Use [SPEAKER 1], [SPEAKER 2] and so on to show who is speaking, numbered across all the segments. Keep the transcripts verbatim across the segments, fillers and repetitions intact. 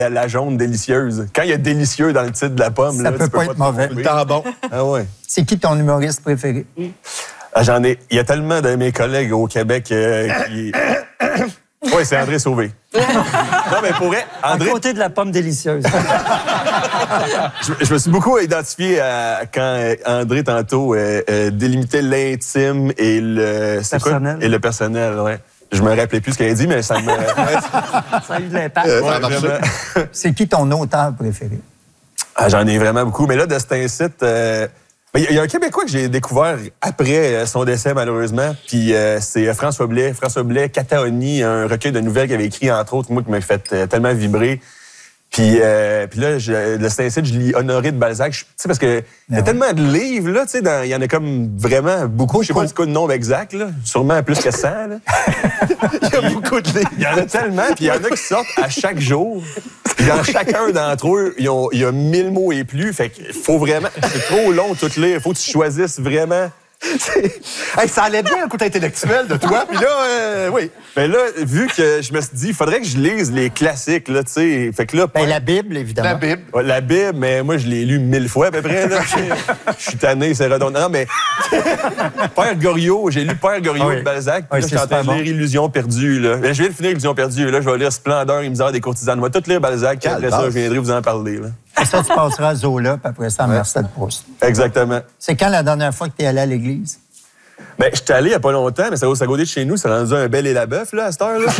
[SPEAKER 1] La jaune délicieuse. Quand il y a délicieux dans le titre de la pomme,
[SPEAKER 2] ça
[SPEAKER 1] là,
[SPEAKER 2] peut
[SPEAKER 1] tu
[SPEAKER 2] pas
[SPEAKER 1] peux
[SPEAKER 2] être
[SPEAKER 1] pas
[SPEAKER 2] mauvais.
[SPEAKER 1] te
[SPEAKER 3] Tant bon.
[SPEAKER 1] Ah ouais.
[SPEAKER 2] C'est qui ton humoriste préféré?
[SPEAKER 1] Ah, j'en ai. Il y a tellement de mes collègues au Québec euh, qui. Oui, c'est André Sauvé. Non, mais pour vrai, André.
[SPEAKER 4] À côté de la pomme délicieuse.
[SPEAKER 1] je, je me suis beaucoup identifié à quand André, tantôt, euh, euh, délimitait l'intime et le. C'est
[SPEAKER 4] personnel.
[SPEAKER 1] Quoi? Et le personnel, ouais. Je me rappelais plus ce qu'elle a dit, mais ça me.
[SPEAKER 4] Ça a eu de l'impact.
[SPEAKER 3] Euh,
[SPEAKER 1] Ouais,
[SPEAKER 3] ça a marché.
[SPEAKER 1] vraiment.
[SPEAKER 2] C'est qui ton auteur préféré?
[SPEAKER 1] Ah, j'en ai vraiment beaucoup. Mais là, de cet incite. Euh, Il y, y a un Québécois que j'ai découvert après euh, son décès, malheureusement. Puis euh, c'est François Blais. François Blais, Catahonie, un recueil de nouvelles qu'il avait écrit, entre autres, moi, qui m'a fait euh, tellement vibrer. Puis, euh, puis là, je, le Saint-Cite, je lis Honoré de Balzac. Tu sais, parce que il y a tellement de livres, là, tu sais, il y en a comme vraiment beaucoup. Je sais pas du coup le nombre exact, là. Sûrement plus que cent, là. Il y a beaucoup de livres. Il y en a tellement, puis il y en a qui sortent à chaque jour. Puis dans chacun d'entre eux, il y a mille mots et plus. Fait qu'il faut vraiment... C'est trop long tout lire. Il faut que tu choisisses vraiment...
[SPEAKER 3] Hey, ça allait bien un côté intellectuel de toi, puis là, euh, oui.
[SPEAKER 1] Mais là, vu que je me suis dit, il faudrait que je lise les classiques, là, tu sais. Fait que là...
[SPEAKER 2] Ben, la Bible, évidemment.
[SPEAKER 3] La Bible.
[SPEAKER 1] Ouais, la Bible, mais moi, je l'ai lu mille fois à peu près. Là. Je suis tanné, c'est redondant. Non, mais Père Goriot, j'ai lu Père Goriot
[SPEAKER 2] Oui.
[SPEAKER 1] de Balzac.
[SPEAKER 2] Oui,
[SPEAKER 1] Puis là, je
[SPEAKER 2] c'est
[SPEAKER 1] suis en train de
[SPEAKER 2] super
[SPEAKER 1] lire Illusion perdue. Là. Mais je viens de finir Illusion perdue. Là, je vais lire Splendeur et misère des courtisanes. Je vais tout lire Balzac. Puis après ça, je viendrai vous en parler. Là.
[SPEAKER 2] Après ça, tu passeras à Zola, puis après ça, à Marcel Proust.
[SPEAKER 1] Exactement.
[SPEAKER 2] C'est quand la dernière fois que tu es allé à l'église?
[SPEAKER 1] Ben, je suis allé il n'y a pas longtemps, mais c'est au côté de chez nous. C'est rendu un bel et la bœuf, là, à cette heure-là.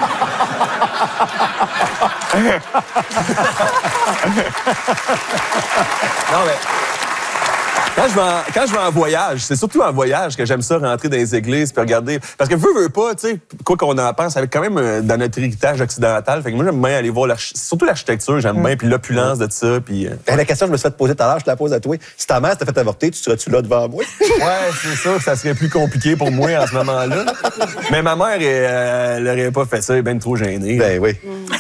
[SPEAKER 1] Non, mais... Quand je, vais en, quand je vais en voyage, c'est surtout en voyage que j'aime ça, rentrer dans les églises puis regarder. Parce que veux, veux pas, tu sais, quoi qu'on en pense, avec quand même euh, dans notre héritage occidental. Fait que moi, j'aime bien aller voir, l'arch... surtout l'architecture, j'aime
[SPEAKER 3] Mm.
[SPEAKER 1] bien, puis l'opulence de ça. Puis, euh...
[SPEAKER 3] La question que je me suis fait poser tout à l'heure, je te la pose à toi. Si ta mère t'a fait avorter, tu serais-tu là devant moi?
[SPEAKER 1] Ouais, c'est sûr que ça serait plus compliqué pour moi en ce moment-là. Mais ma mère, elle, elle aurait pas fait ça, elle est bien trop gênée.
[SPEAKER 3] Ben oui.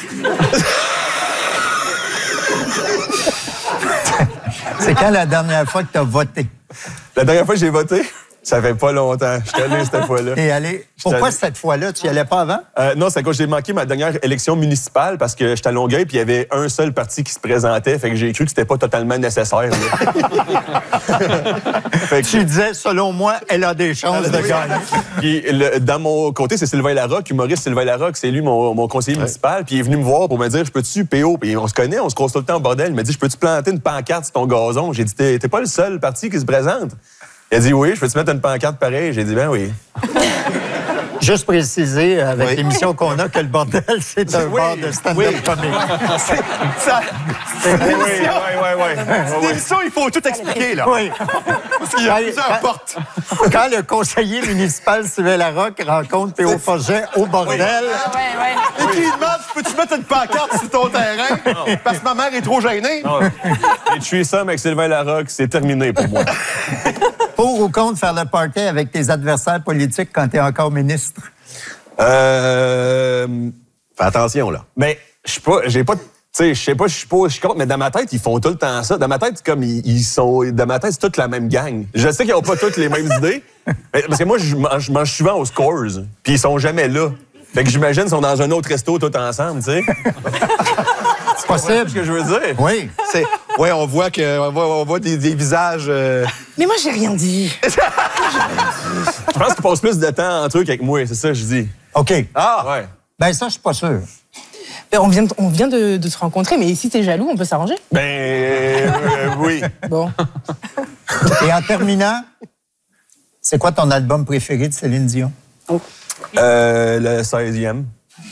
[SPEAKER 2] C'est quand la dernière fois que tu as voté?
[SPEAKER 1] La dernière fois que j'ai voté, ça fait pas longtemps. Je suis allé cette fois-là.
[SPEAKER 2] T'es allé. Pourquoi
[SPEAKER 1] allé...
[SPEAKER 2] cette fois-là? Tu y allais pas avant?
[SPEAKER 1] Euh, non, c'est quand j'ai manqué ma dernière élection municipale parce que j'étais à Longueuil puis il y avait un seul parti qui se présentait. Fait que j'ai cru que c'était pas totalement nécessaire. Fait que...
[SPEAKER 2] Tu disais, selon moi, elle a des chances de gagner.
[SPEAKER 1] Puis le, dans mon côté, c'est Sylvain Larocque, humoriste Sylvain Larocque, c'est lui mon, mon conseiller ouais. municipal. Puis il est venu me voir pour me dire, je peux-tu, P O? Puis on se connaît, on se croise tout le temps au bordel. Il m'a dit, je peux-tu planter une pancarte sur ton gazon? J'ai dit, t'es, t'es pas le seul parti qui se présente. Il a dit, oui, je peux-tu mettre une pancarte pareille? J'ai dit, ben oui.
[SPEAKER 2] Juste préciser, avec
[SPEAKER 3] oui.
[SPEAKER 2] l'émission qu'on a, que le bordel, c'est un
[SPEAKER 1] oui,
[SPEAKER 2] bar de stand-up
[SPEAKER 3] oui.
[SPEAKER 2] comique.
[SPEAKER 3] Ça, c'est
[SPEAKER 1] Oui, oui, oui, oui.
[SPEAKER 3] Cette émission, il faut tout expliquer, là.
[SPEAKER 2] Oui.
[SPEAKER 3] Parce qu'il y a plusieurs portes.
[SPEAKER 2] Quand le conseiller municipal Sylvain Larocque rencontre P O Forget au bordel...
[SPEAKER 5] Ah, ouais, ouais.
[SPEAKER 3] Et qui lui demande, peux-tu mettre une pancarte sur ton terrain? Non. Parce que ma mère est trop gênée.
[SPEAKER 1] Non. Et tu es ça avec Sylvain Larocque, c'est terminé pour moi.
[SPEAKER 2] Pour ou contre faire le party avec tes adversaires politiques quand tu es encore ministre?
[SPEAKER 1] Euh...
[SPEAKER 3] Fais attention, là.
[SPEAKER 1] Mais je suis pas, j'ai pas, tu sais, je sais pas, je suis pas, je suis contre, mais dans ma tête, ils font tout le temps ça. Dans ma tête, comme ils, ils sont, dans ma tête, c'est toute la même gang. Je sais qu'ils ont pas toutes les mêmes idées, mais, parce que moi, je mange, je mange souvent aux Scores, puis ils sont jamais là. Fait que j'imagine qu'ils sont dans un autre resto tout ensemble, tu sais.
[SPEAKER 2] C'est possible.
[SPEAKER 1] Ce que je veux dire.
[SPEAKER 2] Oui.
[SPEAKER 3] C'est, ouais, on voit que, on voit, on voit des, des visages. Euh...
[SPEAKER 5] Mais moi, j'ai rien dit.
[SPEAKER 1] Je pense qu'ils passent plus de temps entre eux qu'avec moi, c'est ça que je dis.
[SPEAKER 2] OK.
[SPEAKER 1] Ah, ouais.
[SPEAKER 2] Ben ça, je suis pas sûr.
[SPEAKER 5] Ben, on vient, de, on vient de, de se rencontrer, mais si t'es jaloux, on peut s'arranger.
[SPEAKER 1] Ben, euh, oui.
[SPEAKER 5] Bon.
[SPEAKER 2] Et en terminant, c'est quoi ton album préféré de Céline Dion?
[SPEAKER 5] Oh.
[SPEAKER 1] Euh, le seizième.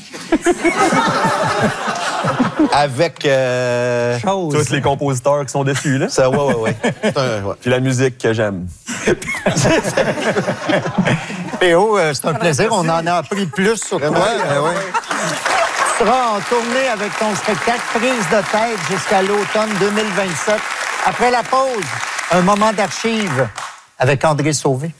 [SPEAKER 3] Avec. Euh...
[SPEAKER 1] Tous les compositeurs qui sont dessus, là.
[SPEAKER 3] Ça, ouais, ouais, ouais. Un, ouais.
[SPEAKER 1] Puis la musique que j'aime.
[SPEAKER 2] P O, euh, c'est un plaisir. On en a appris plus sur toi. Euh, ouais. Tu seras en tournée avec ton spectacle Prise de tête jusqu'à l'automne deux mille vingt-sept. Après la pause, un moment d'archives avec André Sauvé.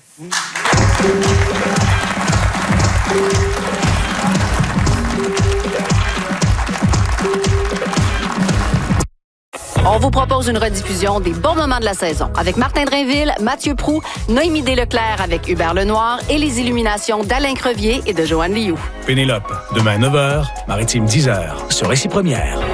[SPEAKER 6] On vous propose une rediffusion des bons moments de la saison avec Martin Drainville, Mathieu Proulx, Noémie Desleclerc avec Hubert Lenoir et les illuminations d'Alain Crevier et de Joanne Liou.
[SPEAKER 7] Pénélope, demain neuf heures, Maritime dix heures, sur Récit Première.